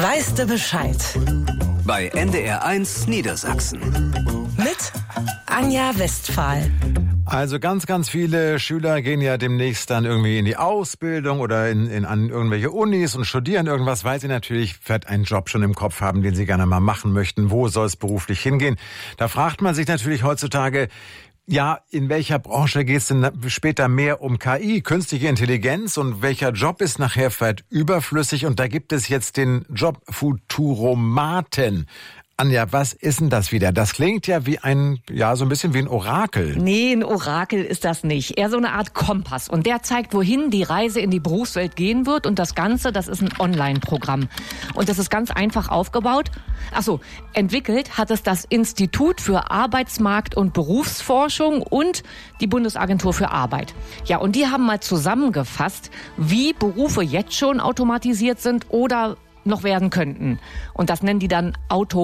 Weißt du Bescheid? Bei NDR1 Niedersachsen. Mit Anja Westphal. Also ganz, ganz viele Schüler gehen ja demnächst dann irgendwie in die Ausbildung oder an irgendwelche Unis und studieren irgendwas, weil sie natürlich vielleicht einen Job schon im Kopf haben, den sie gerne mal machen möchten. Wo soll es beruflich hingehen? Da fragt man sich natürlich heutzutage, ja, in welcher Branche geht es denn später mehr um KI, künstliche Intelligenz, und welcher Job ist nachher vielleicht überflüssig? Und da gibt es jetzt den Job Futuromaten. Anja, was ist denn das wieder? Das klingt ja wie so ein bisschen wie ein Orakel. Nee, ein Orakel ist das nicht. Eher so eine Art Kompass. Und der zeigt, wohin die Reise in die Berufswelt gehen wird. Und das Ganze, das ist ein Online-Programm. Und das ist ganz einfach aufgebaut. Entwickelt hat es das Institut für Arbeitsmarkt- und Berufsforschung und die Bundesagentur für Arbeit. Ja, und die haben mal zusammengefasst, wie Berufe jetzt schon automatisiert sind oder noch werden könnten. Und das nennen die dann